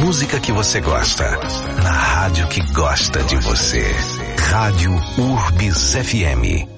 música que você gosta, na rádio que gosta de você. Rádio Urbis FM.